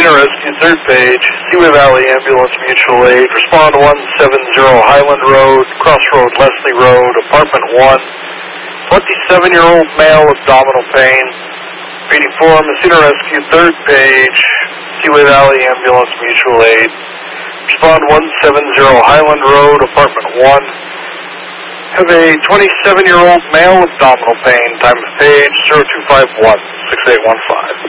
Messina Rescue, third page, Seaway Valley Ambulance Mutual Aid, respond 170 Highland Road, Crossroad Leslie Road, apartment 1, 27-year-old male, abdominal pain. Reading 4, Messina Rescue, third page, Seaway Valley Ambulance Mutual Aid, respond 170 Highland Road, apartment 1. Have a 27-year-old male, abdominal pain, time of page 0251-6815.